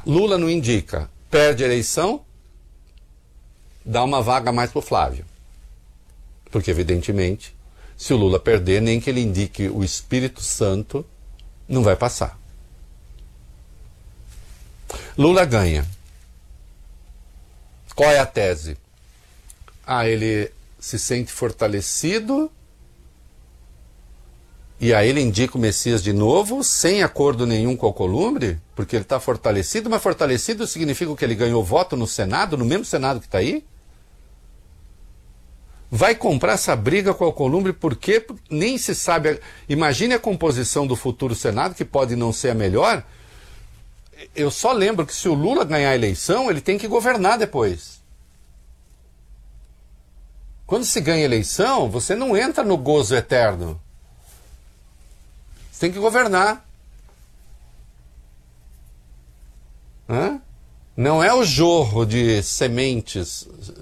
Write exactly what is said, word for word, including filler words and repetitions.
Tá, Lula não indica, perde a eleição, dá uma vaga a mais pro Flávio. Porque, evidentemente, se o Lula perder, nem que ele indique o Espírito Santo, não vai passar. Lula ganha. Qual é a tese? Ah, ele se sente fortalecido e aí ele indica o Messias de novo, sem acordo nenhum com o Alcolumbre, porque ele está fortalecido, mas fortalecido significa que ele ganhou voto no Senado, no mesmo Senado que está aí? Vai comprar essa briga com o Alcolumbre porque nem se sabe... Imagine a composição do futuro Senado, que pode não ser a melhor. Eu só lembro que se o Lula ganhar a eleição, ele tem que governar depois. Quando se ganha a eleição, você não entra no gozo eterno. Você tem que governar. Hã? Não é o jorro de sementes